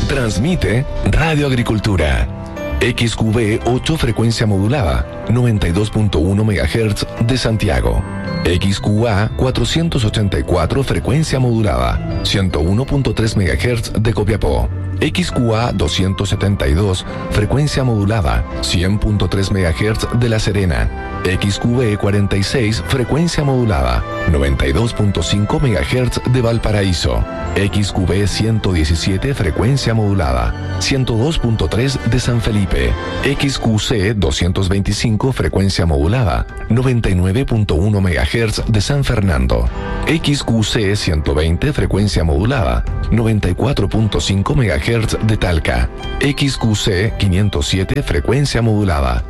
Transmite Radio Agricultura. XQB 8 frecuencia modulada, 92.1 MHz de Santiago. XQA 484 frecuencia modulada, 101.3 MHz de Copiapó. XQA 272 frecuencia modulada, 100.3 MHz de La Serena. XQB 46 frecuencia modulada, 92.5 MHz de Valparaíso. XQB 117 frecuencia modulada, 102.3 de San Felipe. XQC 225 frecuencia modulada, 99.1 MHz de San Fernando. XQC 120 frecuencia modulada, 94.5 MHz de Talca. XQC 507 frecuencia modulada,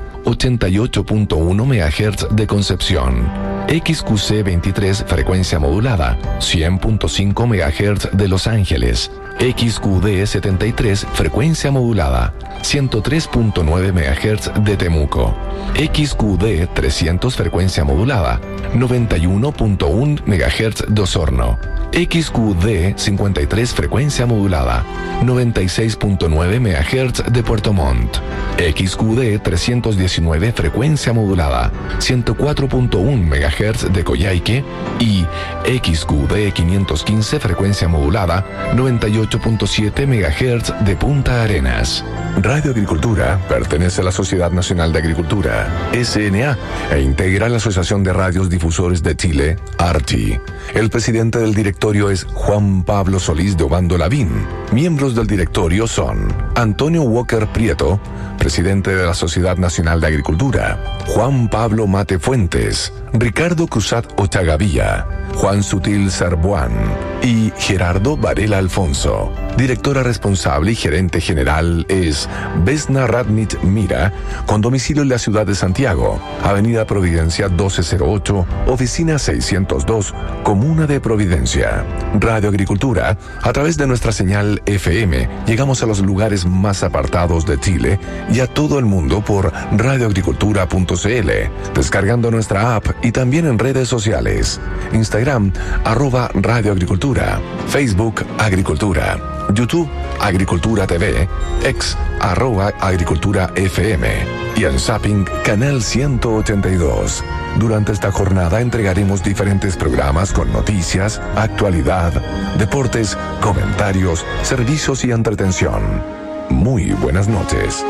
88.1 MHz de Concepción. XQC 23 frecuencia modulada, 100.5 MHz de Los Ángeles. XQD 73 frecuencia modulada, 103.9 MHz de Temuco. XQD 300 frecuencia modulada, 91.1 MHz de Osorno. XQD 53 frecuencia modulada, 96.9 MHz de Puerto Montt. XQD 319 frecuencia modulada, 104.1 MHz de Coyhaique. Y XQD 515 frecuencia modulada, 98.7 MHz de Punta Arenas. Radio Agricultura pertenece a la Sociedad Nacional de Agricultura, SNA, e integra la Asociación de Radios Difusores de Chile, ARTI. El presidente del directorio es Juan Pablo Solís de Obando Lavín. Miembros del directorio son Antonio Walker Prieto, presidente de la Sociedad Nacional de Agricultura; Juan Pablo Mate Fuentes; Ricardo Cruzat Ochagavía; Juan Sutil Serbuán y Gerardo Varela Alfonso. Directora responsable y gerente general es Vesna Radnich Mira, con domicilio en la ciudad de Santiago, Avenida Providencia 1208, Oficina 602, Comuna de Providencia. Radio Agricultura, a través de nuestra señal FM, llegamos a los lugares más apartados de Chile y a todo el mundo por radioagricultura.cl, descargando nuestra app y también en redes sociales. Instagram, @radioagricultura, Facebook, Agricultura, YouTube, Agricultura TV, X, @Agricultura FM y en Zapping, Canal 182. Durante esta jornada entregaremos diferentes programas con noticias, actualidad, deportes, comentarios, servicios y entretención. Muy buenas noches.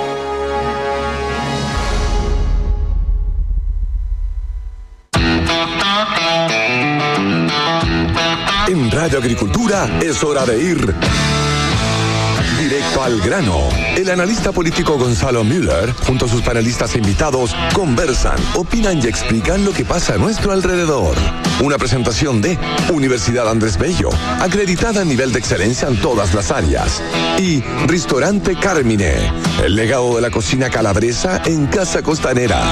En Radio Agricultura es hora de ir directo al grano. El analista político Gonzalo Müller, junto a sus panelistas e invitados, conversan, opinan y explican lo que pasa a nuestro alrededor. Una presentación de Universidad Andrés Bello, acreditada a nivel de excelencia en todas las áreas. Y Ristorante Carmine, el legado de la cocina calabresa en Casa Costanera.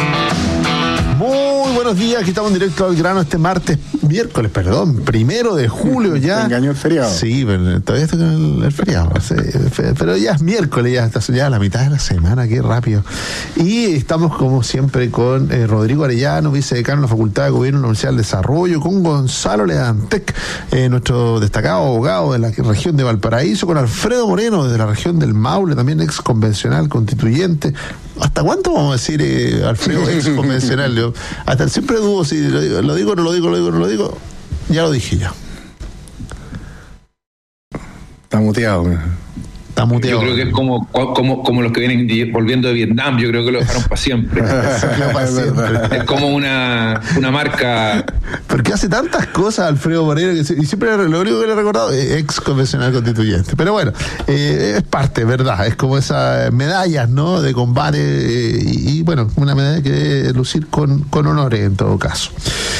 Muy buenos días, aquí estamos directo al grano este miércoles, 1 de julio ya. ¿Te engañó el feriado? Sí, pero todavía estoy con el feriado. Sí, pero ya es miércoles, ya la mitad de la semana, qué rápido. Y estamos como siempre con Rodrigo Arellano, vicedecano de la Facultad de Gobierno de la Universidad del Desarrollo, con Gonzalo Ledantec, nuestro destacado abogado de la región de Valparaíso, con Alfredo Moreno desde la región del Maule, también ex convencional constituyente. ¿Hasta cuánto vamos a decir, Alfredo, ex convencional? Yo hasta siempre dudo si lo digo, no lo digo. Ya lo dije ya. Está muteado. Yo creo que es como los que vienen volviendo de Vietnam. Yo creo que lo dejaron para siempre. Es como una marca. Porque hace tantas cosas Alfredo Moreno y siempre lo único que le he recordado es ex convencional constituyente. Pero bueno, es parte, ¿verdad? Es como esas medallas, ¿no? De combate y bueno, una medalla que debe lucir con honores en todo caso.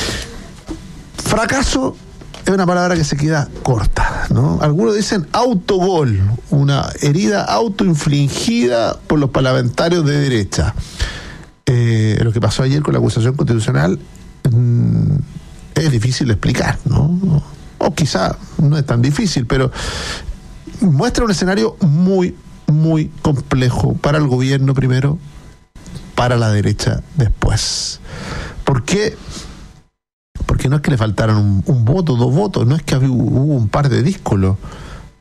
Fracaso es una palabra que se queda corta, ¿no? Algunos dicen autogol, una herida autoinfligida por los parlamentarios de derecha. Lo que pasó ayer con la acusación constitucional es difícil de explicar, ¿no? O quizá no es tan difícil, pero muestra un escenario muy, muy complejo para el gobierno primero, para la derecha después. ¿Por qué? Porque no es que le faltaran un voto, 2 votos, no es que hubo un par de díscolos.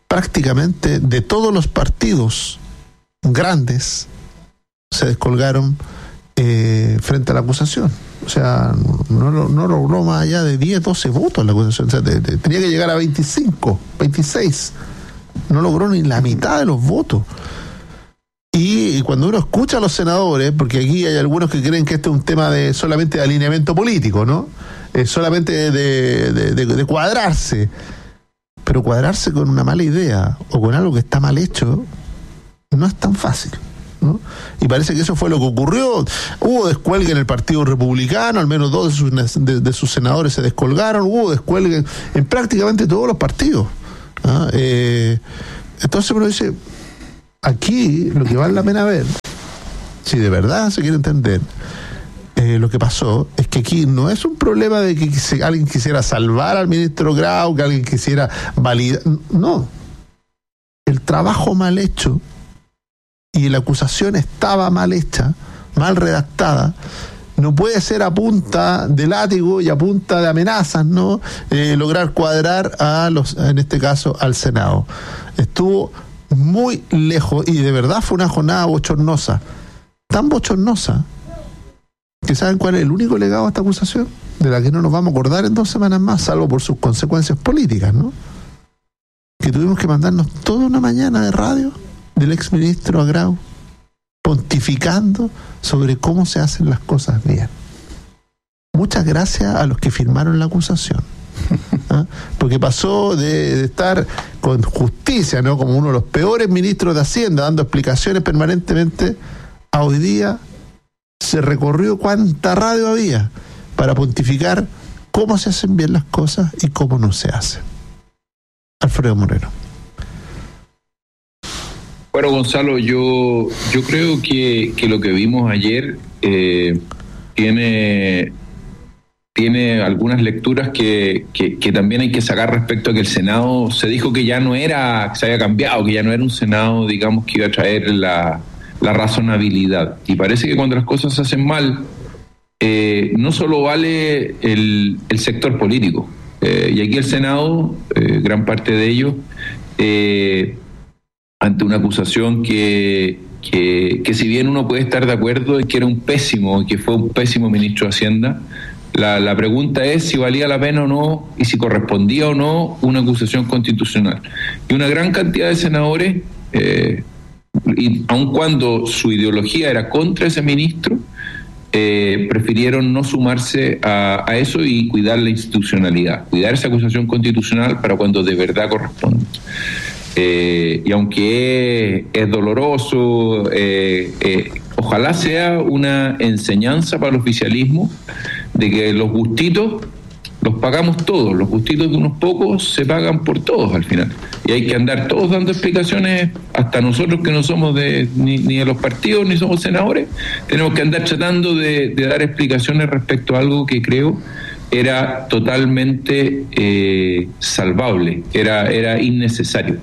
prácticamente de todos los partidos grandes se descolgaron frente a la acusación. O sea, no logró más allá de 10, 12 votos la acusación. O sea, tenía que llegar a 25, 26. No logró ni la mitad de los votos. Y cuando uno escucha a los senadores, porque aquí hay algunos que creen que este es un tema de solamente de alineamiento político, ¿no? Solamente de cuadrarse. Pero cuadrarse con una mala idea o con algo que está mal hecho no es tan fácil, ¿no? Y parece que eso fue lo que ocurrió. Hubo descuelgue en el Partido Republicano, al menos 2 de sus senadores se descolgaron, hubo descuelgue en prácticamente todos los partidos, ¿no? Entonces uno dice, aquí lo que vale la pena ver, si de verdad se quiere entender lo que pasó, es que aquí no es un problema de que alguien quisiera salvar al ministro Grau, que alguien quisiera validar, no. El trabajo mal hecho y la acusación estaba mal hecha, mal redactada, no puede ser a punta de látigo y a punta de amenazas, ¿no? Lograr cuadrar en este caso, al Senado. Estuvo muy lejos y de verdad fue una jornada bochornosa, tan bochornosa que ¿saben cuál es el único legado a esta acusación? De la que no nos vamos a acordar en 2 semanas más, salvo por sus consecuencias políticas, ¿no? Que tuvimos que mandarnos toda una mañana de radio del exministro Grau pontificando sobre cómo se hacen las cosas bien. Muchas gracias a los que firmaron la acusación. ¿Ah? Porque pasó de estar con justicia, ¿no?, como uno de los peores ministros de Hacienda, dando explicaciones permanentemente, a hoy día se recorrió cuánta radio había para pontificar cómo se hacen bien las cosas y cómo no se hacen. Alfredo Moreno. Bueno, Gonzalo, yo creo que lo que vimos ayer tiene algunas lecturas que también hay que sacar respecto a que el Senado se dijo que ya no era, que se había cambiado, que ya no era un Senado, digamos, que iba a traer la razonabilidad. Y parece que cuando las cosas se hacen mal, no solo vale el sector político. Y aquí el Senado, gran parte de ello, ante una acusación que si bien uno puede estar de acuerdo en que era que fue un pésimo ministro de Hacienda, la pregunta es si valía la pena o no y si correspondía o no una acusación constitucional. Y una gran cantidad de senadores, y aun cuando su ideología era contra ese ministro, prefirieron no sumarse a eso y cuidar la institucionalidad, cuidar esa acusación constitucional para cuando de verdad corresponde. Y aunque es doloroso, ojalá sea una enseñanza para el oficialismo de que los gustitos los pagamos todos, los gustitos de unos pocos se pagan por todos al final. Y hay que andar todos dando explicaciones, hasta nosotros que no somos ni de los partidos ni somos senadores, tenemos que andar tratando de dar explicaciones respecto a algo que creo era totalmente salvable, era innecesario.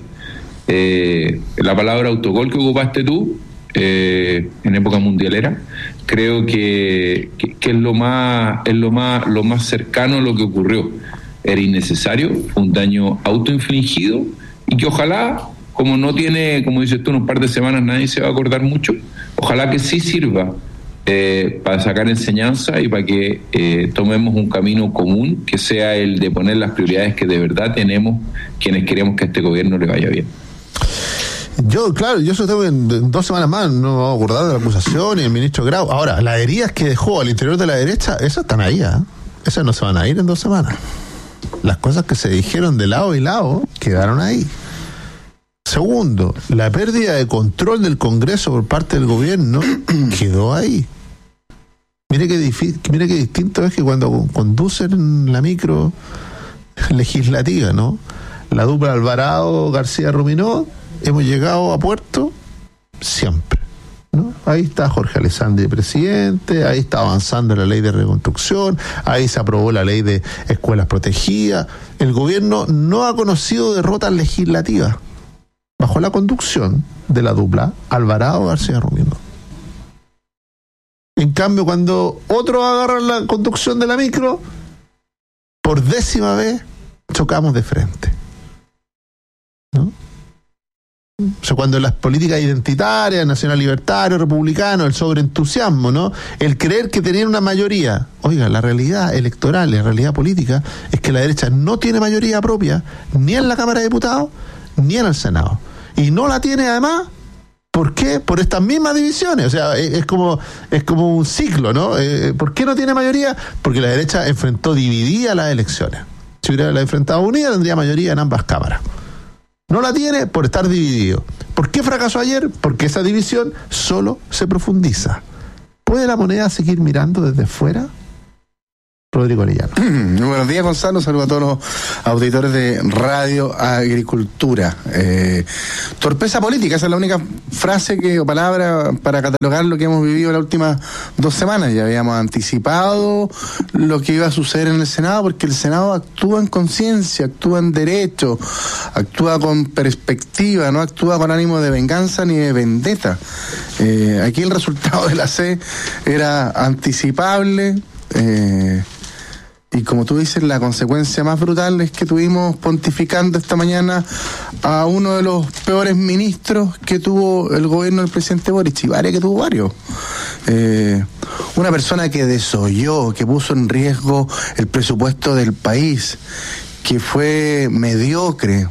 La palabra autogol que ocupaste tú en época mundialera, creo que es lo más cercano a lo que ocurrió. Era innecesario, fue un daño autoinfligido y que ojalá, como no tiene, como dices tú, en un par de semanas nadie se va a acordar mucho, ojalá que sí sirva para sacar enseñanza y para que tomemos un camino común que sea el de poner las prioridades que de verdad tenemos quienes queremos que a este gobierno le vaya bien. Yo eso tengo en 2 semanas más, no me voy a acordar de la acusación y el ministro Grau. Ahora, las heridas que dejó al interior de la derecha, esas están ahí, esas no se van a ir en 2 semanas. Las cosas que se dijeron de lado y lado quedaron ahí. Segundo, la pérdida de control del Congreso por parte del gobierno quedó ahí. Mire qué distinto es que cuando conducen la micro legislativa, ¿no?, la dupla Alvarado García Ruminó, hemos llegado a puerto siempre, ¿no? Ahí está Jorge Alessandri presidente, ahí está avanzando la ley de reconstrucción, ahí se aprobó la ley de escuelas protegidas. El gobierno no ha conocido derrotas legislativas bajo la conducción de la dupla Alvarado García Ruminó. En cambio, cuando otros agarran la conducción de la micro, por 10ª vez chocamos de frente, ¿no? O sea, cuando las políticas identitarias, nacional libertario, republicano, el sobreentusiasmo, ¿no? El creer que tenían una mayoría. Oiga, la realidad electoral, la realidad política, es que la derecha no tiene mayoría propia, ni en la Cámara de Diputados, ni en el Senado. Y no la tiene además, ¿por qué? Por estas mismas divisiones. O sea, es como un ciclo, ¿no? ¿Por qué no tiene mayoría? Porque la derecha enfrentó dividida las elecciones. Si hubiera la enfrentado unida, tendría mayoría en ambas cámaras. No la tiene por estar dividido. ¿Por qué fracasó ayer? Porque esa división solo se profundiza. ¿Puede la moneda seguir mirando desde fuera? Rodrigo Arellano. Buenos días, Gonzalo. Saludos a todos los auditores de Radio Agricultura. Torpeza política, esa es la única frase o palabra para catalogar lo que hemos vivido las últimas 2 semanas. Ya habíamos anticipado lo que iba a suceder en el Senado, porque el Senado actúa en conciencia, actúa en derecho, actúa con perspectiva, no actúa con ánimo de venganza ni de vendetta. Aquí el resultado de la C era anticipable. Y como tú dices, la consecuencia más brutal es que tuvimos pontificando esta mañana a uno de los peores ministros que tuvo el gobierno del presidente Boric, y que tuvo varios. Una persona que desoyó, que puso en riesgo el presupuesto del país, que fue mediocre,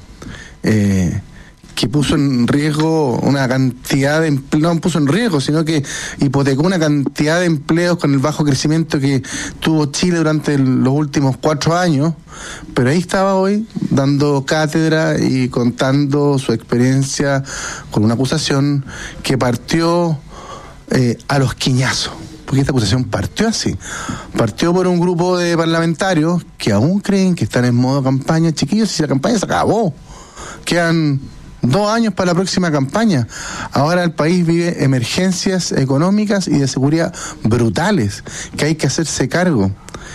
que puso en riesgo una cantidad de empleos, no puso en riesgo, sino que hipotecó una cantidad de empleos con el bajo crecimiento que tuvo Chile durante los últimos 4 años, pero ahí estaba hoy dando cátedra y contando su experiencia con una acusación que partió a los quiñazos. Porque esta acusación partió así. Partió por un grupo de parlamentarios que aún creen que están en modo campaña. Chiquillos, si la campaña se acabó, quedan 2 años para la próxima campaña. Ahora el país vive emergencias económicas y de seguridad brutales, que hay que hacerse cargo.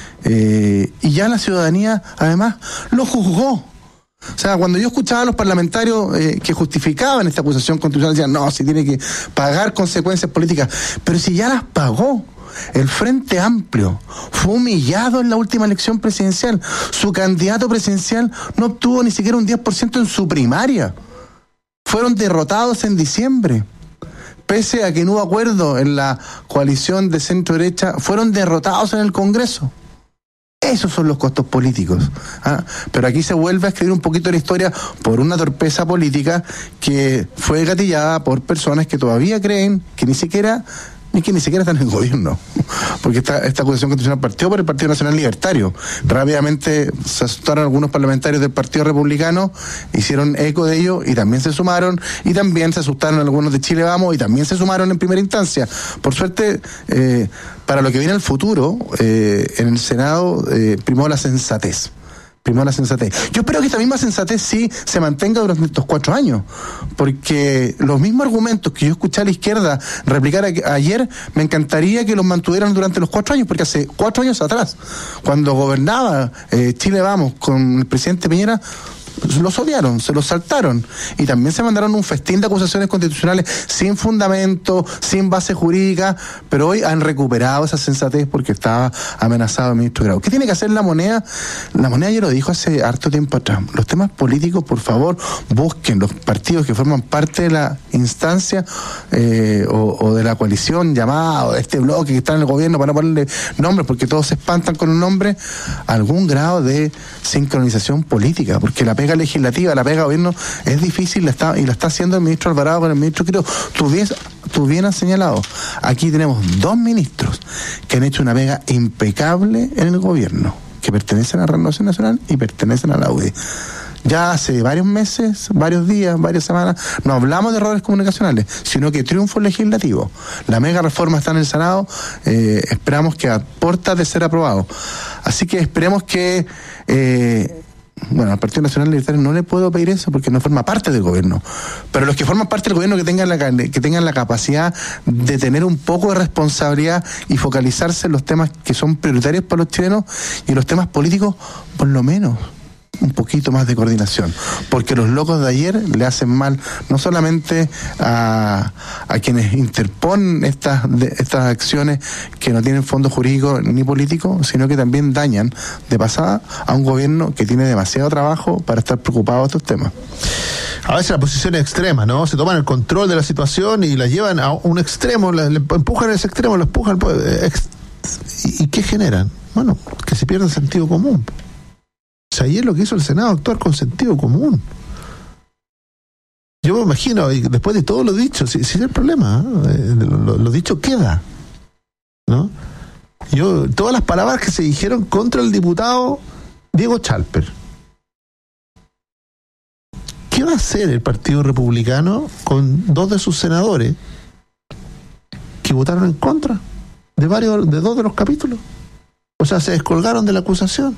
Y ya la ciudadanía, además, lo juzgó. O sea, cuando yo escuchaba a los parlamentarios que justificaban esta acusación constitucional, decían, no, si tiene que pagar consecuencias políticas. Pero si ya las pagó. El Frente Amplio fue humillado en la última elección presidencial. Su candidato presidencial no obtuvo ni siquiera un 10% en su primaria. Fueron derrotados en diciembre. Pese a que no hubo acuerdo en la coalición de centro-derecha, fueron derrotados en el Congreso. Esos son los costos políticos. Pero aquí se vuelve a escribir un poquito la historia por una torpeza política que fue gatillada por personas que todavía creen que ni siquiera están en el gobierno, porque esta acusación constitucional partió por el Partido Nacional Libertario. Rápidamente se asustaron algunos parlamentarios del Partido Republicano, hicieron eco de ello y también se sumaron, y también se asustaron algunos de Chile Vamos y también se sumaron en primera instancia. Por suerte, para lo que viene el futuro, en el Senado primó la sensatez. Yo espero que esta misma sensatez sí se mantenga durante estos 4 años, porque los mismos argumentos que yo escuché a la izquierda replicar ayer, me encantaría que los mantuvieran durante los 4 años, porque hace 4 años atrás, cuando gobernaba Chile Vamos con el presidente Piñera, los odiaron, se los saltaron, y también se mandaron un festín de acusaciones constitucionales sin fundamento, sin base jurídica, pero hoy han recuperado esa sensatez porque estaba amenazado el ministro Grau. ¿Qué tiene que hacer la moneda? La moneda ya lo dijo hace harto tiempo atrás. Los temas políticos, por favor, busquen los partidos que forman parte de la instancia o de la coalición llamada, o de este bloque que está en el gobierno, para no ponerle nombres porque todos se espantan con un nombre, algún grado de sincronización política, porque la pega legislativa, la pega gobierno es difícil, y la está haciendo el ministro Alvarado con el ministro Quirós. Tú bien has señalado, aquí tenemos 2 ministros que han hecho una pega impecable en el gobierno, que pertenecen a Renovación Nacional y pertenecen a la UDI. Ya hace varios meses, varios días, varias semanas, no hablamos de errores comunicacionales, sino que triunfo legislativo. La mega reforma está en el Senado, esperamos que a puertas de ser aprobado. Así que esperemos que al Partido Nacional Libertario no le puedo pedir eso porque no forma parte del gobierno, pero los que forman parte del gobierno que tengan la capacidad de tener un poco de responsabilidad y focalizarse en los temas que son prioritarios para los chilenos, y los temas políticos, por lo menos un poquito más de coordinación, porque los locos de ayer le hacen mal no solamente a quienes interponen estas acciones que no tienen fondo jurídico ni político, sino que también dañan de pasada a un gobierno que tiene demasiado trabajo para estar preocupado de estos temas. a veces la posición es extrema, ¿no? Se toman el control de la situación y la llevan a un extremo, le empujan a ese extremo, lo empujan. ¿Y qué generan? Bueno, que se pierde el sentido común. O sea, ayer lo que hizo el Senado, actuar con sentido común. Yo me imagino, y después de todo lo dicho, si es el problema, lo dicho queda, ¿no? Todas las palabras que se dijeron contra el diputado Diego Chalper. ¿Qué va a hacer el Partido Republicano con 2 de sus senadores que votaron en contra de 2 de los capítulos? O sea, se descolgaron de la acusación.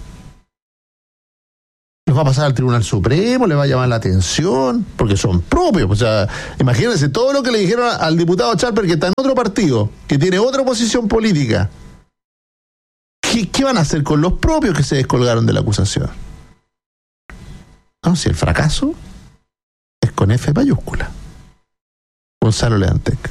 ¿Los va a pasar al Tribunal Supremo? ¿Le va a llamar la atención? Porque son propios. O sea, imagínense todo lo que le dijeron al diputado Chalper, que está en otro partido, que tiene otra posición política. ¿Qué van a hacer con los propios que se descolgaron de la acusación? No, si el fracaso es con F mayúscula. Gonzalo Leantec.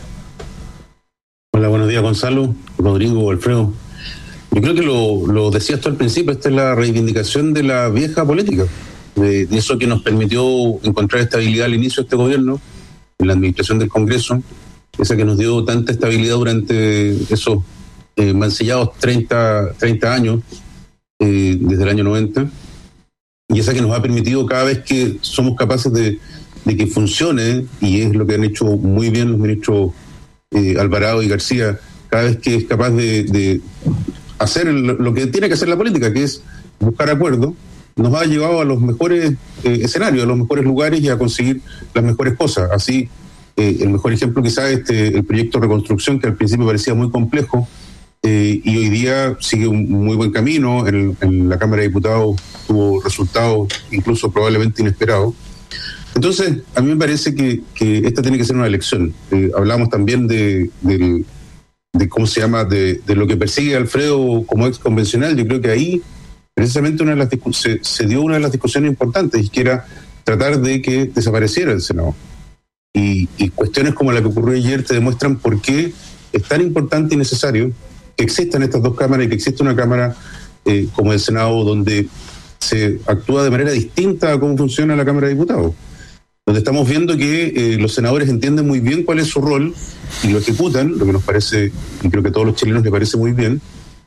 Hola, buenos días, Gonzalo, Rodrigo, Alfredo. Yo creo que lo decías tú al principio, esta es la reivindicación de la vieja política, de eso que nos permitió encontrar estabilidad al inicio de este gobierno, en la administración del Congreso, esa que nos dio tanta estabilidad durante esos mancillados 30 años, desde el año 90, y esa que nos ha permitido cada vez que somos capaces de que funcione, y es lo que han hecho muy bien los ministros Alvarado y García, cada vez que es capaz de hacer lo que tiene que hacer la política, que es buscar acuerdos, nos ha llevado a los mejores escenarios, a los mejores lugares y a conseguir las mejores cosas. Así, el mejor ejemplo quizás es el proyecto de reconstrucción, que al principio parecía muy complejo, y hoy día sigue un muy buen camino. En la Cámara de Diputados tuvo resultados incluso probablemente inesperados. Entonces, a mí me parece que esta tiene que ser una elección. Hablamos también de cómo se llama, de lo que persigue Alfredo como ex convencional. Yo creo que ahí precisamente se dio una de las discusiones importantes, y que era tratar de que desapareciera el Senado. Y cuestiones como la que ocurrió ayer te demuestran por qué es tan importante y necesario que existan estas dos cámaras, y que exista una cámara como el Senado, donde se actúa de manera distinta a cómo funciona la Cámara de Diputados, donde estamos viendo que los senadores entienden muy bien cuál es su rol y lo ejecutan, lo que nos parece, y creo que a todos los chilenos les parece muy bien.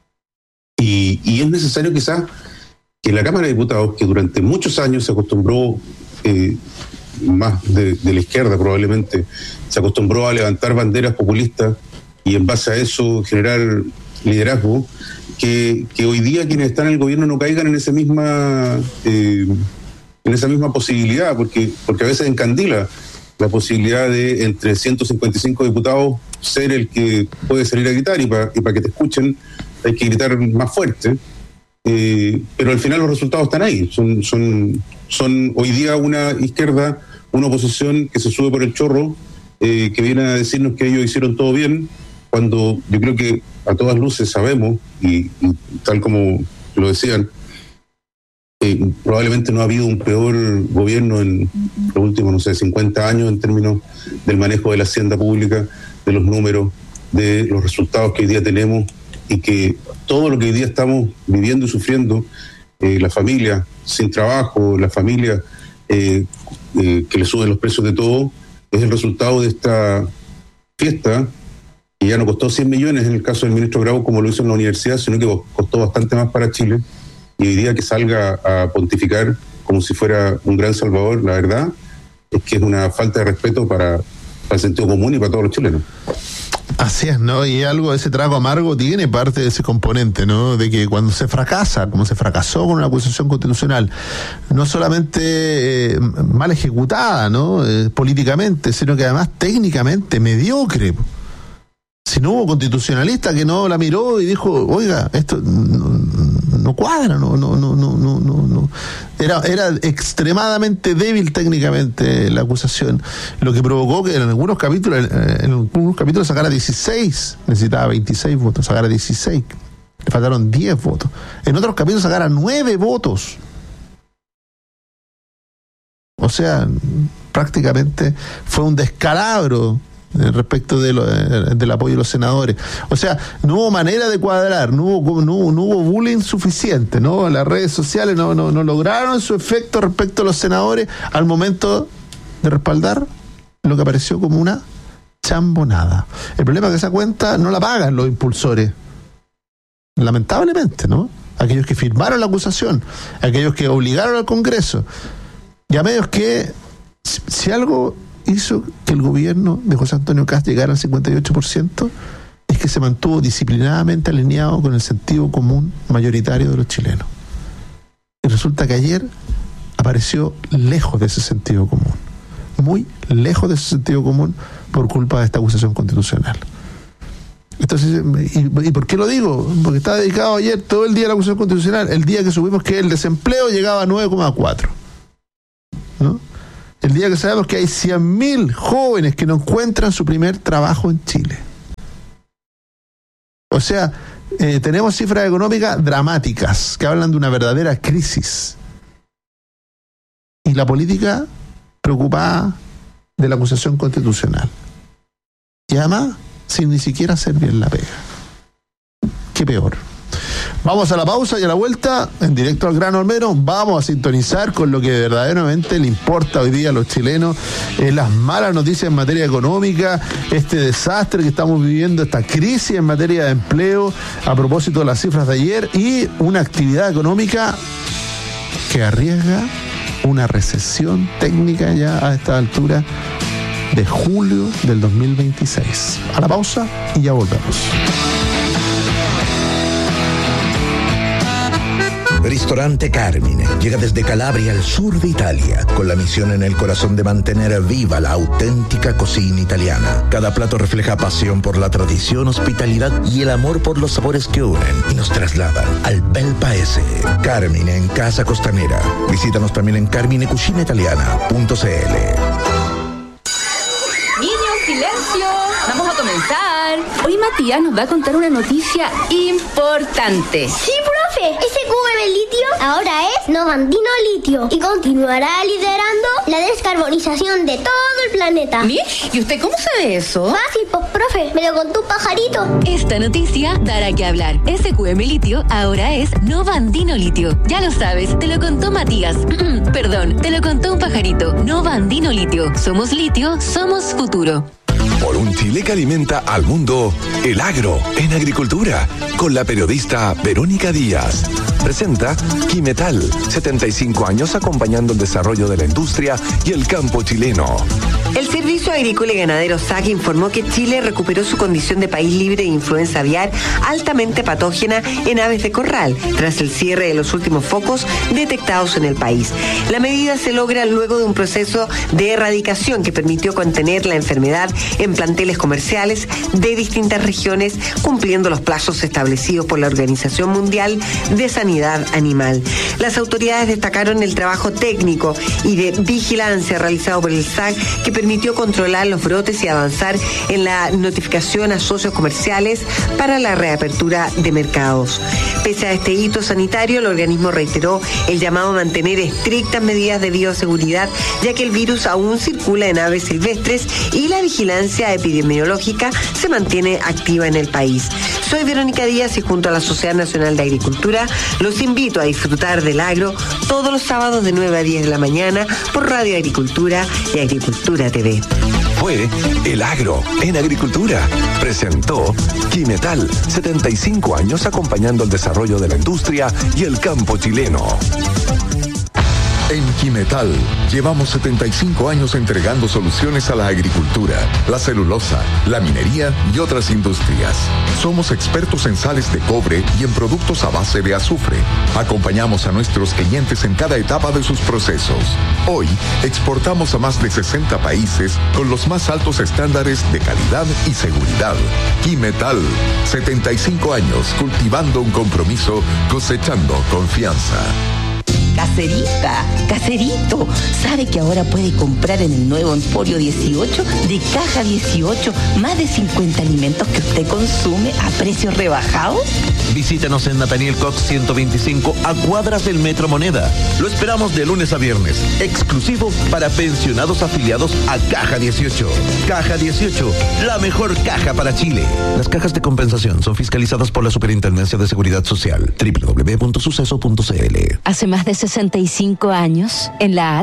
Y es necesario quizás que la Cámara de Diputados, que durante muchos años se acostumbró, más de la izquierda probablemente, se acostumbró a levantar banderas populistas y en base a eso generar liderazgo, que hoy día quienes están en el gobierno no caigan en esa misma posibilidad, porque a veces encandila la posibilidad de, entre 155 diputados, ser el que puede salir a gritar, y para que te escuchen hay que gritar más fuerte, pero al final los resultados están ahí. Son hoy día una izquierda, una oposición que se sube por el chorro, que viene a decirnos que ellos hicieron todo bien, cuando yo creo que a todas luces sabemos, y tal como lo decían, probablemente no ha habido un peor gobierno en los últimos, 50 años en términos del manejo de la hacienda pública, de los números, de los resultados que hoy día tenemos, y que todo lo que hoy día estamos viviendo y sufriendo, la familia sin trabajo, la familia que le suben los precios de todo, es el resultado de esta fiesta, que ya no costó 100 millones en el caso del ministro Grau, como lo hizo en la universidad, sino que costó bastante más para Chile. Y hoy día que salga a pontificar como si fuera un gran salvador, la verdad es que es una falta de respeto para el sentido común y para todos los chilenos. Así es, ¿no? Y algo de ese trago amargo tiene parte de ese componente, ¿no? De que cuando se fracasa, como se fracasó con una acusación constitucional, no solamente mal ejecutada, ¿no? Políticamente, sino que además técnicamente mediocre. Si no hubo constitucionalista que no la miró y dijo, oiga, esto no cuadra, no. Era extremadamente débil técnicamente la acusación, lo que provocó que en algunos capítulos sacara 16, necesitaba 26 votos, sacara 16, le faltaron 10 votos. En otros capítulos sacara 9 votos. O sea, prácticamente fue un descalabro respecto del apoyo de los senadores. O sea, no hubo manera de cuadrar, no hubo bullying suficiente, ¿no? Las redes sociales no lograron su efecto respecto a los senadores al momento de respaldar lo que apareció como una chambonada. El problema es que esa cuenta no la pagan los impulsores, lamentablemente, ¿no? Aquellos que firmaron la acusación, aquellos que obligaron al Congreso, y a medios que, si algo hizo que el gobierno de José Antonio Kast llegara al 58%, es que se mantuvo disciplinadamente alineado con el sentido común mayoritario de los chilenos. Y resulta que ayer apareció lejos de ese sentido común, muy lejos de ese sentido común por culpa de esta acusación constitucional. Entonces, ¿y por qué lo digo? Porque estaba dedicado ayer todo el día a la acusación constitucional, el día que supimos que el desempleo llegaba a 9,4, ¿no? El día que sabemos que hay 100.000 jóvenes que no encuentran su primer trabajo en Chile. O sea, tenemos cifras económicas dramáticas que hablan de una verdadera crisis. Y la política preocupada de la acusación constitucional. Y además, sin ni siquiera hacer bien la pega. Qué peor. Vamos a la pausa y a la vuelta, en directo al grano Olmedo, vamos a sintonizar con lo que verdaderamente le importa hoy día a los chilenos, las malas noticias en materia económica, este desastre que estamos viviendo, esta crisis en materia de empleo, a propósito de las cifras de ayer, y una actividad económica que arriesga una recesión técnica ya a esta altura de julio del 2026. A la pausa y ya volvemos. Ristorante Carmine llega desde Calabria al sur de Italia, con la misión en el corazón de mantener viva la auténtica cocina italiana. Cada plato refleja pasión por la tradición, hospitalidad y el amor por los sabores que unen y nos trasladan al bel paese. Carmine en Casa Costanera. Visítanos también en carminecucinaitaliana.cl. Niños, silencio. Vamos a comenzar. Hoy Matías nos va a contar una noticia importante. Sí, profe. Ese QM litio ahora es Novandino Litio y continuará liderando la descarbonización de todo el planeta. ¿Mish? ¿Y usted cómo sabe eso? Fácil, pues, profe. Me lo contó un pajarito. Esta noticia dará que hablar. SQM Litio ahora es Novandino Litio. Ya lo sabes, te lo contó Matías. Perdón, te lo contó un pajarito. Novandino Litio. Somos litio, somos futuro. Por un Chile que alimenta al mundo, el agro en agricultura, con la periodista Verónica Díaz. Presenta Quimetal, 75 años acompañando el desarrollo de la industria y el campo chileno. El Servicio Agrícola y Ganadero SAC informó que Chile recuperó su condición de país libre de influenza aviar altamente patógena en aves de corral, tras el cierre de los últimos focos detectados en el país. La medida se logra luego de un proceso de erradicación que permitió contener la enfermedad en planteles comerciales de distintas regiones, cumpliendo los plazos establecidos por la Organización Mundial de Sanidad Animal. Las autoridades destacaron el trabajo técnico y de vigilancia realizado por el SAC, que permitió controlar los brotes y avanzar en la notificación a socios comerciales para la reapertura de mercados. Pese a este hito sanitario, el organismo reiteró el llamado a mantener estrictas medidas de bioseguridad, ya que el virus aún circula en aves silvestres y la vigilancia epidemiológica se mantiene activa en el país. Soy Verónica Díaz y junto a la Sociedad Nacional de Agricultura los invito a disfrutar del agro todos los sábados de 9 a 10 de la mañana por Radio Agricultura y Agricultura TV. Fue El Agro en Agricultura. Presentó Quimetal, 75 años acompañando el desarrollo de la industria y el campo chileno. En Quimetal llevamos 75 años entregando soluciones a la agricultura, la celulosa, la minería y otras industrias. Somos expertos en sales de cobre y en productos a base de azufre. Acompañamos a nuestros clientes en cada etapa de sus procesos. Hoy exportamos a más de 60 países con los más altos estándares de calidad y seguridad. Quimetal, 75 años cultivando un compromiso, cosechando confianza. Caserita, caserito, ¿sabe que ahora puede comprar en el nuevo Emporio 18 de Caja 18 más de 50 alimentos que usted consume a precios rebajados? Visítanos en Nathaniel Cox 125 a cuadras del Metro Moneda. Lo esperamos de lunes a viernes, exclusivo para pensionados afiliados a Caja 18. Caja 18, la mejor caja para Chile. Las cajas de compensación son fiscalizadas por la Superintendencia de Seguridad Social. www.suceso.cl. Hace más de 65 años, en la H,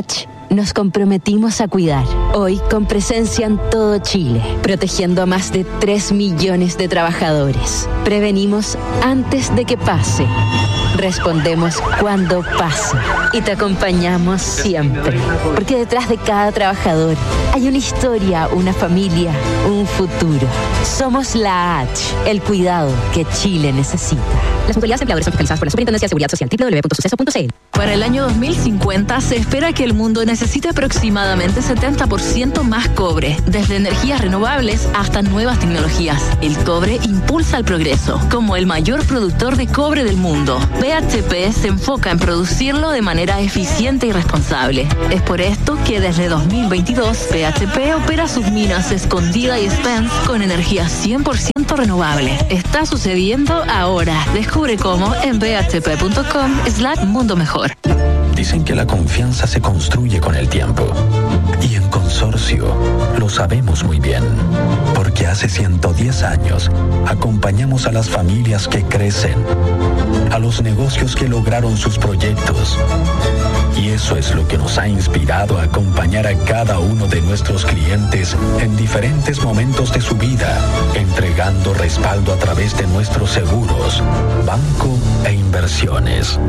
nos comprometimos a cuidar. Hoy con presencia en todo Chile, protegiendo a más de 3 millones de trabajadores. Prevenimos antes de que pase. Respondemos cuando pase y te acompañamos siempre, porque detrás de cada trabajador hay una historia, una familia, un futuro. Somos la H, el cuidado que Chile necesita. Las mutualidades empleadores son fiscalizadas por la Superintendencia de Seguridad Social, www.suceso.cl. Para el año 2050 se espera que el mundo necesite aproximadamente 70% más cobre, desde energías renovables hasta nuevas tecnologías. El cobre impulsa el progreso, como el mayor productor de cobre del mundo. BHP se enfoca en producirlo de manera eficiente y responsable. Es por esto que desde 2022 BHP opera sus minas Escondida y Spence con energía 100% renovable. Está sucediendo ahora. Descubre cómo en bhp.com/mundo mejor. Dicen que la confianza se construye con el tiempo. Y en Consorcio lo sabemos muy bien. Porque hace 110 años acompañamos a las familias que crecen, a los negocios que lograron sus proyectos. Y eso es lo que nos ha inspirado a acompañar a cada uno de nuestros clientes en diferentes momentos de su vida, entregando respaldo a través de nuestros seguros, banco e inversiones.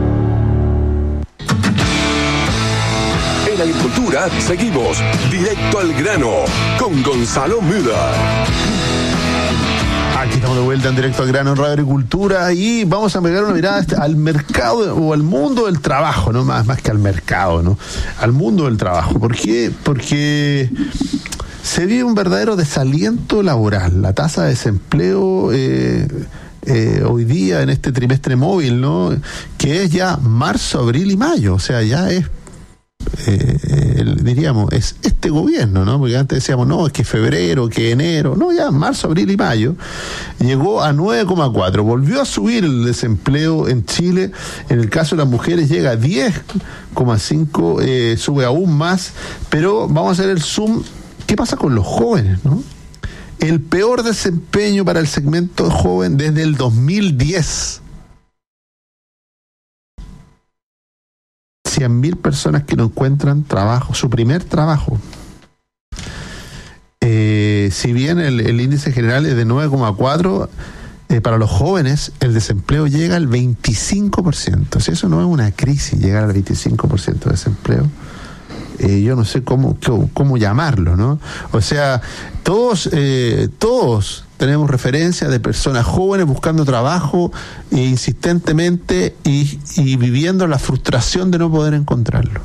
En Agricultura seguimos directo al grano con Gonzalo Müller. Aquí estamos de vuelta en Directo al Grano en Radio Agricultura y vamos a pegar una mirada al mercado o al mundo del trabajo, no más que al mercado, ¿no? Al mundo del trabajo. ¿Por qué? Porque se vive un verdadero desaliento laboral. La tasa de desempleo hoy día en este trimestre móvil, ¿no? Que es ya marzo, abril y mayo, o sea, ya es diríamos, es este gobierno, ¿no? Porque antes decíamos, no, es que febrero, que enero, no, ya marzo, abril y mayo, llegó a 9,4, volvió a subir el desempleo en Chile, en el caso de las mujeres llega a 10,5, sube aún más, pero vamos a hacer el zoom, ¿qué pasa con los jóvenes, no? El peor desempeño para el segmento joven desde el 2010. 100.000 personas que no encuentran trabajo, su primer trabajo. Si bien el índice general es de 9,4, para los jóvenes el desempleo llega al 25%. Si eso no es una crisis, llegar al 25% de desempleo, yo no sé cómo llamarlo, ¿no? O sea, todos tenemos referencia de personas jóvenes buscando trabajo insistentemente y viviendo la frustración de no poder encontrarlo.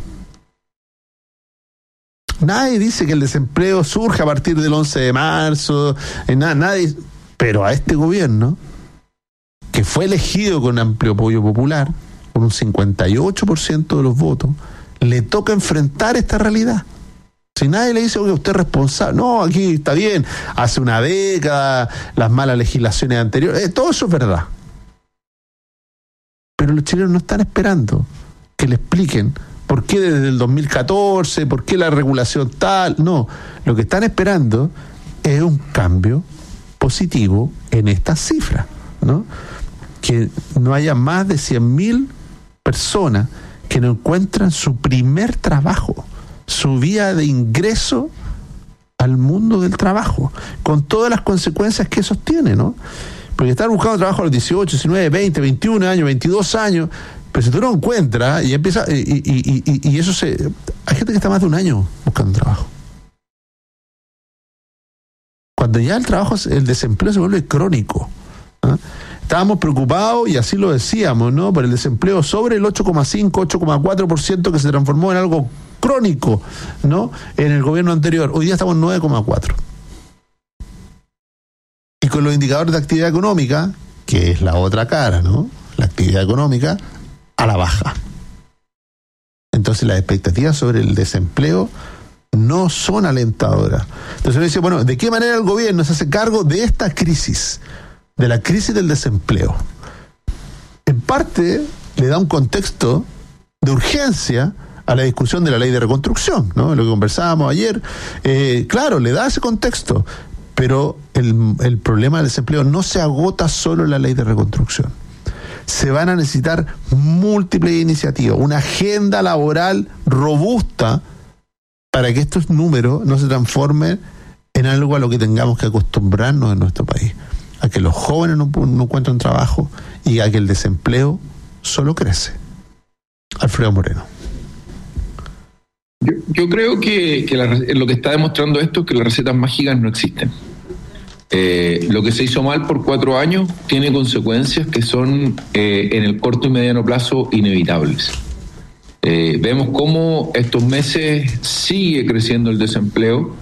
Nadie dice que el desempleo surge a partir del 11 de marzo, nadie, pero a este gobierno, que fue elegido con amplio apoyo popular, con un 58% de los votos, le toca enfrentar esta realidad. Si nadie le dice, oye, usted es responsable, no, aquí está bien, hace una década, las malas legislaciones anteriores, todo eso es verdad. Pero los chilenos no están esperando que le expliquen por qué desde el 2014, por qué la regulación tal, no. Lo que están esperando es un cambio positivo en estas cifras, ¿no? Que no haya más de 100.000 personas que no encuentran su primer trabajo, su vía de ingreso al mundo del trabajo, con todas las consecuencias que eso tiene, ¿no? Porque estar buscando trabajo a los 18, 19, 20, 21 años, 22 años, pero si tú no encuentras y empieza y eso hay gente que está más de un año buscando trabajo. Cuando ya el desempleo se vuelve crónico, ¿no? Estábamos preocupados, y así lo decíamos, ¿no?, por el desempleo sobre el 8,5, 8,4% que se transformó en algo crónico, ¿no?, en el gobierno anterior. Hoy día estamos en 9,4. Y con los indicadores de actividad económica, que es la otra cara, ¿no?, la actividad económica a la baja. Entonces las expectativas sobre el desempleo no son alentadoras. Entonces uno dice, bueno, ¿de qué manera el gobierno se hace cargo de esta crisis? De la crisis del desempleo. En parte le da un contexto de urgencia a la discusión de la ley de reconstrucción, ¿no? Lo que conversábamos ayer, claro, le da ese contexto, pero el problema del desempleo no se agota solo en la ley de reconstrucción. Se van a necesitar múltiples iniciativas, una agenda laboral robusta para que estos números no se transformen en algo a lo que tengamos que acostumbrarnos en nuestro país, a que los jóvenes no encuentran trabajo y a que el desempleo solo crece. Alfredo Moreno. Yo creo que lo que está demostrando esto es que las recetas mágicas no existen. Lo que se hizo mal por 4 años tiene consecuencias que son en el corto y mediano plazo inevitables. Vemos cómo estos meses sigue creciendo el desempleo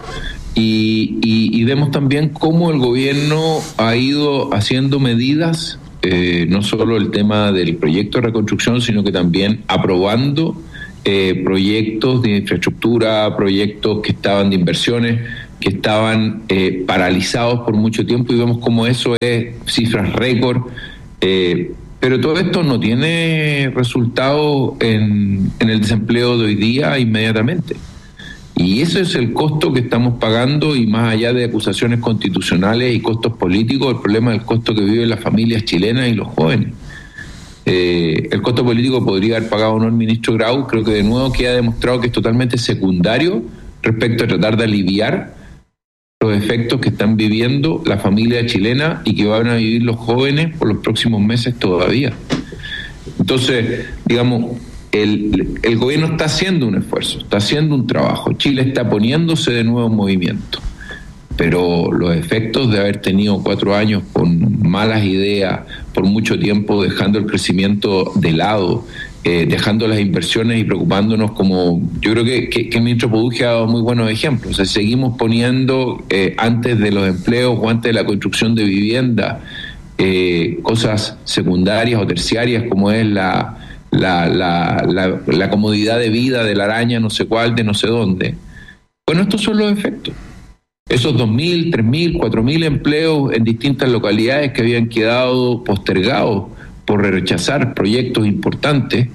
y vemos también cómo el gobierno ha ido haciendo medidas, no solo el tema del proyecto de reconstrucción, sino que también aprobando proyectos de infraestructura, proyectos que estaban de inversiones, que estaban paralizados por mucho tiempo, y vemos cómo eso es cifras récord, pero todo esto no tiene resultado en el desempleo de hoy día inmediatamente. Y ese es el costo que estamos pagando, y más allá de acusaciones constitucionales y costos políticos, el problema es el costo que viven las familias chilenas y los jóvenes. El costo político podría haber pagado o no el ministro Grau, creo que de nuevo queda demostrado que es totalmente secundario respecto a tratar de aliviar los efectos que están viviendo la familia chilena y que van a vivir los jóvenes por los próximos meses todavía. Entonces, digamos, el gobierno está haciendo un esfuerzo, está haciendo un trabajo. Chile está poniéndose de nuevo en movimiento, pero los efectos de haber tenido 4 años con malas ideas, por mucho tiempo dejando el crecimiento de lado, dejando las inversiones y preocupándonos, como yo creo que el ministro Produje ha dado muy buenos ejemplos. O sea, seguimos poniendo antes de los empleos o antes de la construcción de vivienda cosas secundarias o terciarias, como es la comodidad de vida de la araña no sé cuál, de no sé dónde. Bueno, estos son los efectos. Esos 2.000, 3.000, 4.000 empleos en distintas localidades que habían quedado postergados por rechazar proyectos importantes,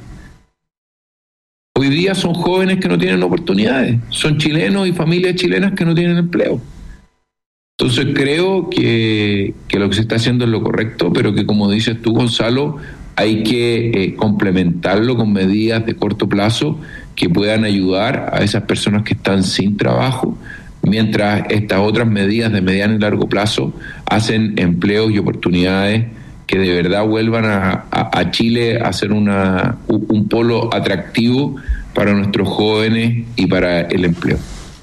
hoy día son jóvenes que no tienen oportunidades, son chilenos y familias chilenas que no tienen empleo. Entonces creo que lo que se está haciendo es lo correcto, pero que, como dices tú, Gonzalo, hay que complementarlo con medidas de corto plazo que puedan ayudar a esas personas que están sin trabajo, mientras estas otras medidas de mediano y largo plazo hacen empleos y oportunidades que de verdad vuelvan a Chile a ser un polo atractivo para nuestros jóvenes y para el empleo.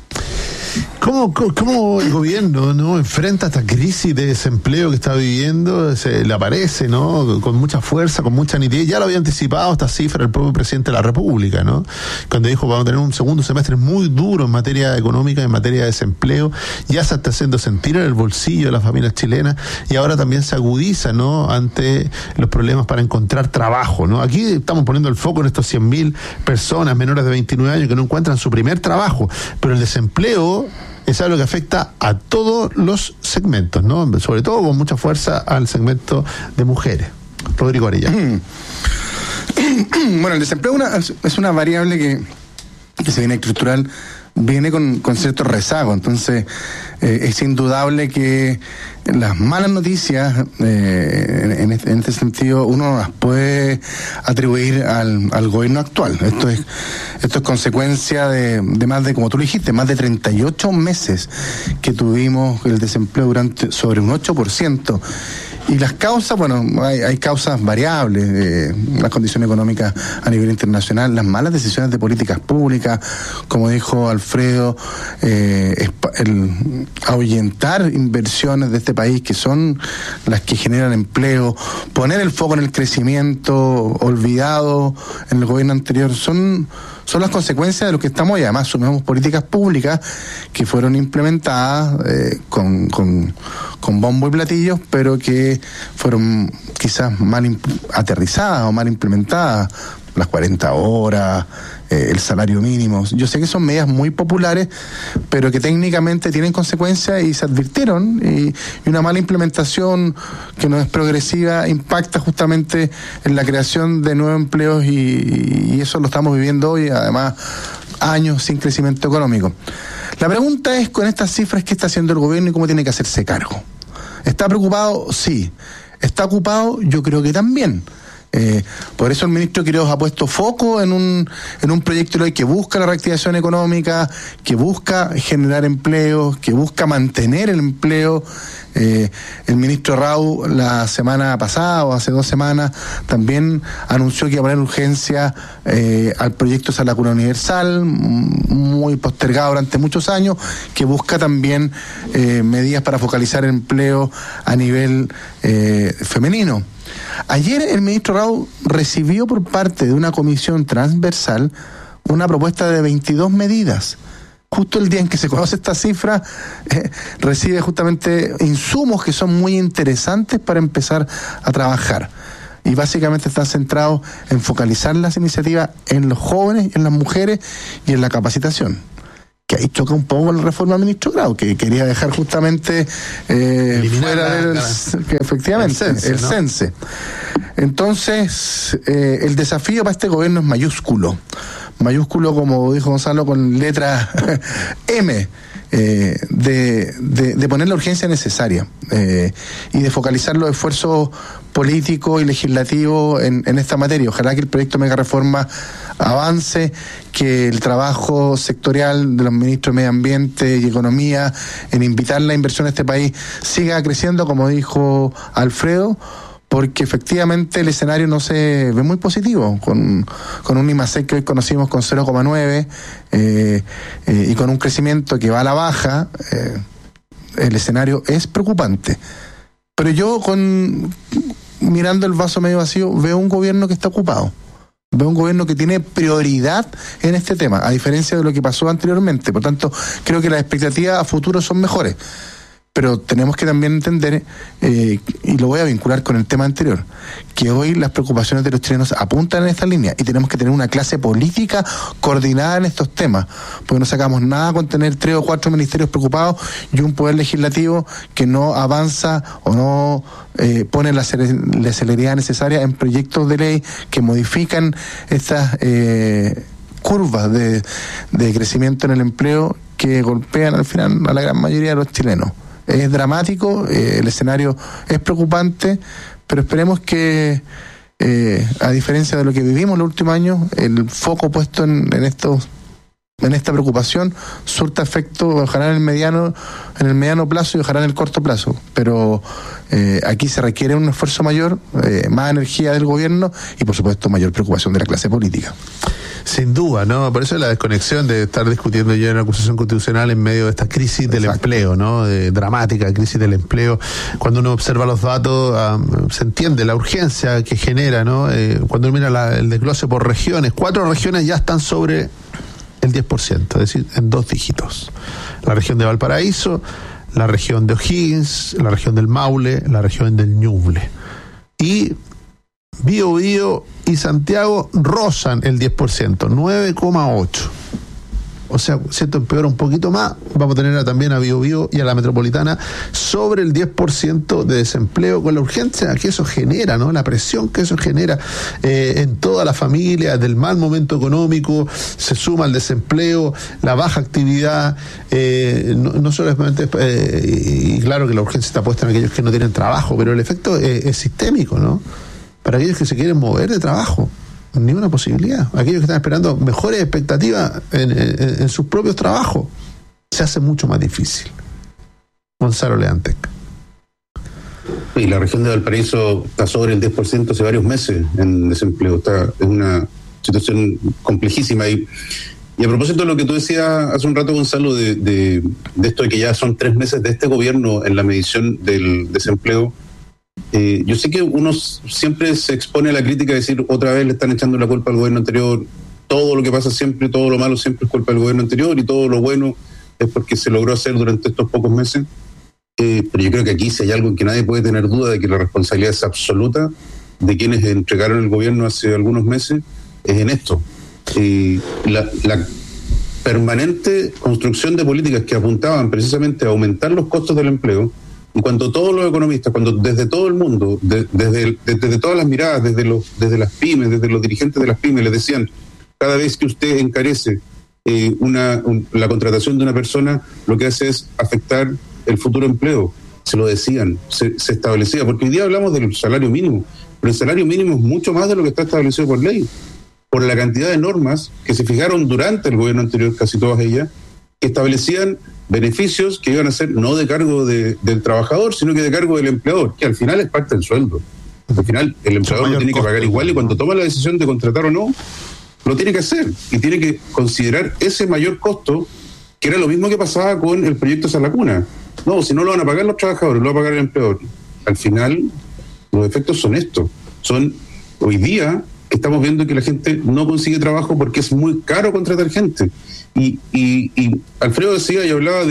¿Cómo el gobierno no enfrenta esta crisis de desempleo que está viviendo? Se le aparece, ¿no? Con mucha fuerza, con mucha nitidez. Ya lo había anticipado esta cifra el propio presidente de la República, ¿no? Cuando dijo vamos a tener un segundo semestre muy duro en materia económica, en materia de desempleo. Ya se está haciendo sentir en el bolsillo de las familias chilenas, y ahora también se agudiza, ¿no?, ante los problemas para encontrar trabajo, ¿no? Aquí estamos poniendo el foco en estos 100.000 personas menores de 29 años que no encuentran su primer trabajo, pero el desempleo es algo que afecta a todos los segmentos, ¿no? Sobre todo con mucha fuerza al segmento de mujeres. Rodrigo Arellano. Bueno, el desempleo es una variable que se viene estructural, viene con cierto rezago. Entonces, es indudable que las malas noticias, en este sentido, uno no las puede atribuir al gobierno actual. Esto es consecuencia de más de, como tú lo dijiste, más de 38 meses que tuvimos el desempleo sobre un 8%. Y las causas, bueno, hay causas variables, las condiciones económicas a nivel internacional, las malas decisiones de políticas públicas, como dijo Alfredo, el ahuyentar inversiones de este país que son las que generan empleo, poner el foco en el crecimiento olvidado en el gobierno anterior, son las consecuencias de lo que estamos, y además sumamos políticas públicas que fueron implementadas con bombo y platillos, pero que fueron quizás mal aterrizadas o mal implementadas. Las 40 horas, el salario mínimo. Yo sé que son medidas muy populares, pero que técnicamente tienen consecuencias y se advirtieron, y una mala implementación que no es progresiva impacta justamente en la creación de nuevos empleos, y eso lo estamos viviendo hoy, además años sin crecimiento económico. La pregunta es, con estas cifras, ¿qué está haciendo el gobierno y cómo tiene que hacerse cargo? ¿Está preocupado? Sí. ¿Está ocupado? Yo creo que también. Por eso el ministro Quiroz ha puesto foco en un proyecto de ley que busca la reactivación económica, que busca generar empleo, que busca mantener el empleo. El ministro Rau la semana pasada o hace 2 semanas también anunció que iba a poner urgencia al proyecto Sala Cuna Universal, muy postergado durante muchos años, que busca también medidas para focalizar el empleo a nivel femenino. Ayer el ministro Rau recibió por parte de una comisión transversal una propuesta de 22 medidas. Justo el día en que se conoce esta cifra, recibe justamente insumos que son muy interesantes para empezar a trabajar. Y básicamente están centrados en focalizar las iniciativas en los jóvenes, en las mujeres y en la capacitación. Que ahí choca un poco la reforma del ministro Grau, que quería dejar justamente fuera del que efectivamente el CENSE. Entonces, el desafío para este gobierno es mayúsculo, como dijo Gonzalo, con letra M, de poner la urgencia necesaria y de focalizar los esfuerzos políticos y legislativos en esta materia. Ojalá que el proyecto Mega Reforma avance, que el trabajo sectorial de los ministros de Medio Ambiente y Economía en invitar la inversión a este país siga creciendo, como dijo Alfredo, porque efectivamente el escenario no se ve muy positivo, con un IMASEC que hoy conocimos con 0,9 y con un crecimiento que va a la baja. El escenario es preocupante. Pero yo, mirando el vaso medio vacío, veo un gobierno que está ocupado. Veo un gobierno que tiene prioridad en este tema, a diferencia de lo que pasó anteriormente. Por tanto, creo que las expectativas a futuro son mejores. Pero tenemos que también entender, y lo voy a vincular con el tema anterior, que hoy las preocupaciones de los chilenos apuntan en esta línea y tenemos que tener una clase política coordinada en estos temas, porque no sacamos nada con tener 3 o 4 ministerios preocupados y un poder legislativo que no avanza o no pone la celeridad necesaria en proyectos de ley que modifican estas curvas de crecimiento en el empleo que golpean al final a la gran mayoría de los chilenos. Es dramático, el escenario es preocupante, pero esperemos que, a diferencia de lo que vivimos en los últimos años, el foco puesto en esta preocupación surta efecto, ojalá en el mediano plazo y ojalá en el corto plazo. Pero aquí se requiere un esfuerzo mayor, más energía del gobierno y por supuesto mayor preocupación de la clase política. Sin duda, ¿no? Por eso la desconexión de estar discutiendo ya una acusación constitucional en medio de esta crisis del empleo, ¿no? Dramática crisis del empleo. Cuando uno observa los datos, se entiende la urgencia que genera, ¿no? Cuando uno mira el desglose por regiones, 4 regiones ya están sobre el 10%, es decir, en 2 dígitos. La región de Valparaíso, la región de O'Higgins, la región del Maule, la región del Ñuble. Y Biobío y Santiago rozan el 10%, 9,8%. O sea, si esto empeora un poquito más, vamos a tener también a Biobío y a la metropolitana sobre el 10% de desempleo, con la urgencia que eso genera, ¿no? La presión que eso genera en toda la familia, del mal momento económico, se suma el desempleo, la baja actividad, no solamente, y claro que la urgencia está puesta en aquellos que no tienen trabajo, pero el efecto es sistémico, ¿no? Para aquellos que se quieren mover de trabajo, ni una posibilidad. Aquellos que están esperando mejores expectativas en sus propios trabajos, se hace mucho más difícil. Gonzalo Leantec. Y la región de Valparaíso está sobre el 10% hace varios meses en desempleo. Es una situación complejísima. Y a propósito de lo que tú decías hace un rato, Gonzalo, de esto de que ya son 3 meses de este gobierno en la medición del desempleo, yo sé que uno siempre se expone a la crítica de decir otra vez le están echando la culpa al gobierno anterior, todo lo que pasa siempre, todo lo malo siempre es culpa del gobierno anterior y todo lo bueno es porque se logró hacer durante estos pocos meses, pero yo creo que aquí si hay algo en que nadie puede tener duda de que la responsabilidad es absoluta de quienes entregaron el gobierno hace algunos meses, es en esto. La permanente construcción de políticas que apuntaban precisamente a aumentar los costos del empleo. Y cuando todos los economistas, cuando desde todo el mundo, desde todas las miradas, desde las pymes, desde los dirigentes de las pymes, les decían, cada vez que usted encarece la contratación de una persona, lo que hace es afectar el futuro empleo. Se lo decían, se establecía, porque hoy día hablamos del salario mínimo, pero el salario mínimo es mucho más de lo que está establecido por ley, por la cantidad de normas que se fijaron durante el gobierno anterior, casi todas ellas, que establecían beneficios que iban a ser no de cargo del trabajador, sino que de cargo del empleador, que al final es parte del sueldo. Al final el empleador lo tiene que pagar igual, y cuando toma la decisión de contratar o no, lo tiene que hacer y tiene que considerar ese mayor costo, que era lo mismo que pasaba con el proyecto Salacuna. No, si no lo van a pagar los trabajadores, lo va a pagar el empleador. Al final, los efectos son estos. Son, hoy día, estamos viendo que la gente no consigue trabajo porque es muy caro contratar gente. Y Alfredo decía y hablaba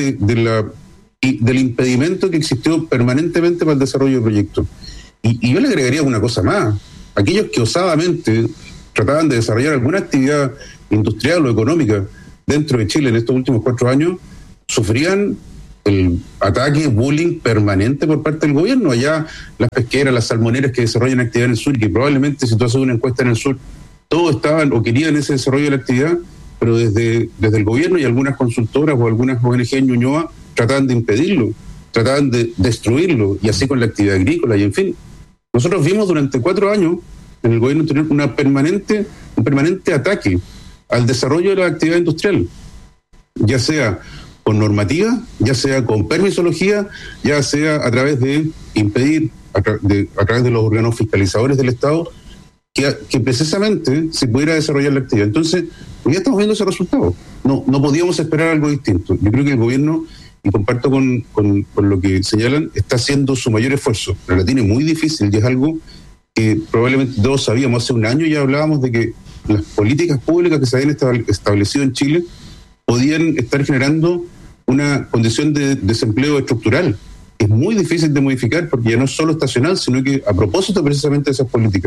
del impedimento que existió permanentemente para el desarrollo del proyecto. Y yo le agregaría una cosa más. Aquellos que osadamente trataban de desarrollar alguna actividad industrial o económica dentro de Chile en estos últimos 4 años, sufrían el ataque, bullying permanente por parte del gobierno. Allá las pesqueras, las salmoneras que desarrollan actividad en el sur, y que probablemente si tú haces una encuesta en el sur, todos estaban o querían ese desarrollo de la actividad, pero desde el gobierno y algunas consultoras o algunas ONG en Ñuñoa trataban de impedirlo, trataban de destruirlo, y así con la actividad agrícola, y en fin. Nosotros vimos durante 4 años en el gobierno anterior un permanente ataque al desarrollo de la actividad industrial, ya sea con normativa, ya sea con permisología, ya sea a través de impedir, a través de los órganos fiscalizadores del Estado, que precisamente se pudiera desarrollar la actividad. Entonces, ya estamos viendo ese resultado. No podíamos esperar algo distinto. Yo creo que el gobierno, y comparto con lo que señalan, está haciendo su mayor esfuerzo, pero la tiene muy difícil, y es algo que probablemente todos sabíamos. Hace un año ya hablábamos de que las políticas públicas que se habían establecido en Chile podían estar generando una condición de desempleo estructural. Es muy difícil de modificar porque ya no es solo estacional, sino que a propósito precisamente de esas políticas.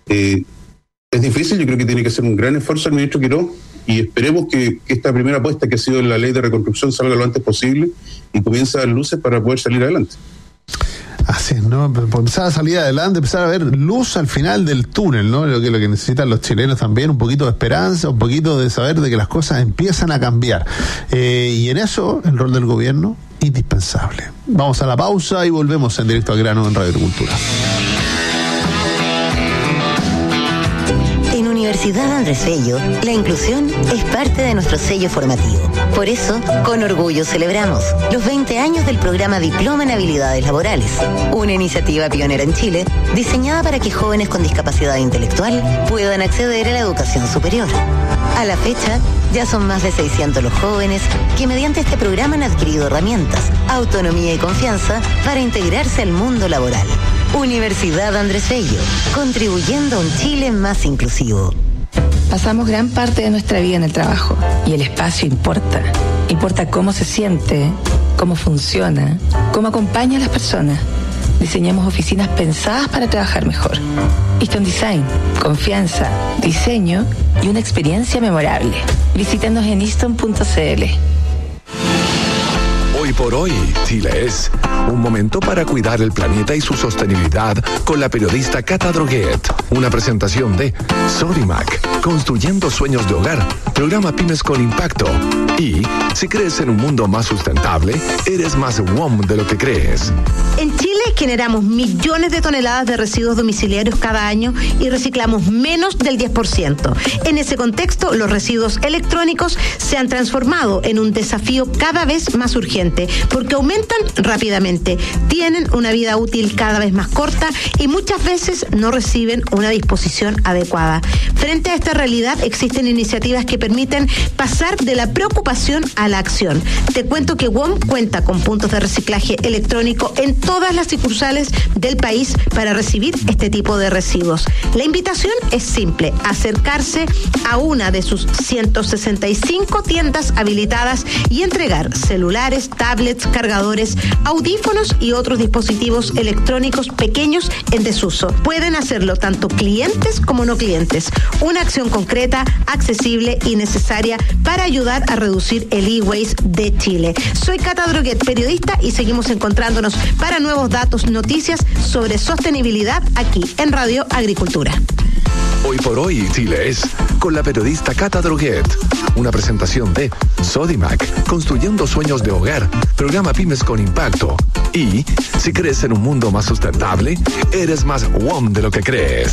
Es difícil, yo creo que tiene que hacer un gran esfuerzo el ministro Quirós, y esperemos que esta primera apuesta que ha sido la ley de reconstrucción salga lo antes posible y comience a dar luces para poder salir adelante. Así es, ¿no? Empezar a salir adelante, empezar a ver luz al final del túnel, ¿no? Lo que necesitan los chilenos también, un poquito de esperanza, un poquito de saber de que las cosas empiezan a cambiar. Y en eso, el rol del gobierno, indispensable. Vamos a la pausa y volvemos en Directo al Grano en Radio Agricultura. Universidad Andrés Bello, la inclusión es parte de nuestro sello formativo. Por eso, con orgullo celebramos los 20 años del programa Diploma en Habilidades Laborales, una iniciativa pionera en Chile, diseñada para que jóvenes con discapacidad intelectual puedan acceder a la educación superior. A la fecha, ya son más de 600 los jóvenes que mediante este programa han adquirido herramientas, autonomía y confianza para integrarse al mundo laboral. Universidad Andrés Bello, contribuyendo a un Chile más inclusivo. Pasamos gran parte de nuestra vida en el trabajo y el espacio importa. Importa cómo se siente, cómo funciona, cómo acompaña a las personas. Diseñamos oficinas pensadas para trabajar mejor. Easton Design, confianza, diseño y una experiencia memorable. Visítanos en easton.cl. Hoy por hoy, Chile es un momento para cuidar el planeta y su sostenibilidad con la periodista Cata Droguet. Una presentación de Sodimac, construyendo sueños de hogar, programa Pymes con Impacto. Y si crees en un mundo más sustentable, eres más WOM de lo que crees. En Chile generamos millones de toneladas de residuos domiciliarios cada año y reciclamos menos del 10%. En ese contexto, los residuos electrónicos se han transformado en un desafío cada vez más urgente, porque aumentan rápidamente, tienen una vida útil cada vez más corta y muchas veces no reciben una disposición adecuada. Frente a esta realidad, existen iniciativas que permiten pasar de la preocupación a la acción. Te cuento que WOM cuenta con puntos de reciclaje electrónico en todas las sucursales del país para recibir este tipo de residuos. La invitación es simple: acercarse a una de sus 165 tiendas habilitadas y entregar celulares, tablets, cargadores, audífonos y otros dispositivos electrónicos pequeños en desuso. Pueden hacerlo tanto clientes como no clientes. Una acción concreta, accesible y necesaria para ayudar a reducir el e-waste de Chile. Soy Cata Droguet, periodista, y seguimos encontrándonos para nuevos datos, noticias sobre sostenibilidad aquí en Radio Agricultura. Hoy por hoy, Chile es con la periodista Cata Droguet. Una presentación de Sodimac, construyendo sueños de hogar, programa Pymes con Impacto. Y si crees en un mundo más sustentable, eres más WOM de lo que crees.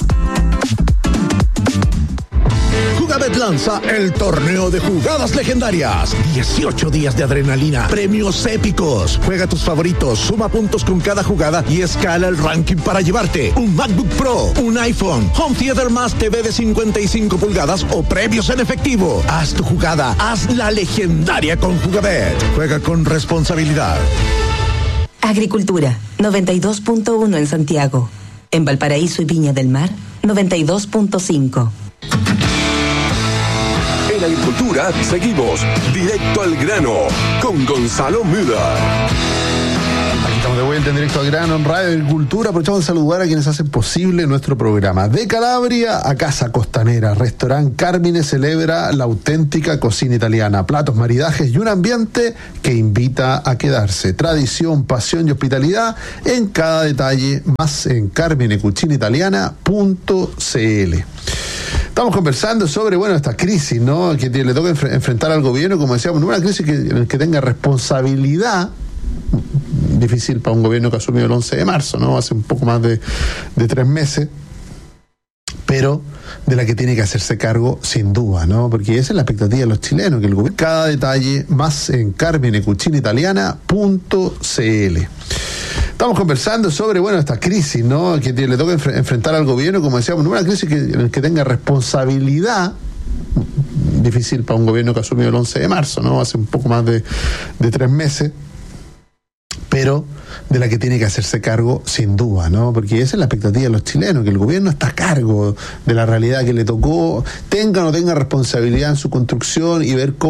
Jugabet lanza el torneo de jugadas legendarias. 18 días de adrenalina, premios épicos. Juega tus favoritos, suma puntos con cada jugada y escala el ranking para llevarte un MacBook Pro, un iPhone, Home Theater más TV de 55 pulgadas o premios en efectivo. Haz tu jugada, haz la legendaria con Jugabet. Juega con responsabilidad. Agricultura, 92.1 en Santiago. En Valparaíso y Viña del Mar, 92.5. En Agricultura seguimos directo al grano con Gonzalo Müller. Aquí estamos de vuelta en Directo al Grano en Radio Agricultura. Aprovechamos de saludar a quienes hacen posible nuestro programa. De Calabria a Casa Costanera, Restaurant Carmine celebra la auténtica cocina italiana, platos, maridajes y un ambiente que invita a quedarse. Tradición, pasión y hospitalidad en cada detalle, más en carminecucinaitaliana.cl. Estamos conversando sobre, esta crisis, ¿no?, que le toca enfrentar al gobierno, como decíamos, una crisis que tenga responsabilidad. Difícil para un gobierno que asumió el 11 de marzo, ¿no? Hace un poco más de 3 meses, pero de la que tiene que hacerse cargo sin duda, ¿no? Porque esa es la expectativa de los chilenos, que el gobierno... Cada detalle más en carminecucinaitaliana.cl. Estamos conversando sobre, esta crisis, ¿no?, que le toca enfrentar al gobierno, como decíamos, una crisis que tenga responsabilidad. Difícil para un gobierno que asumió el 11 de marzo, ¿no? Hace un poco más de 3 meses, pero de la que tiene que hacerse cargo sin duda, ¿no? Porque esa es la expectativa de los chilenos, que el gobierno está a cargo de la realidad que le tocó, tenga o no tenga responsabilidad en su construcción y ver cómo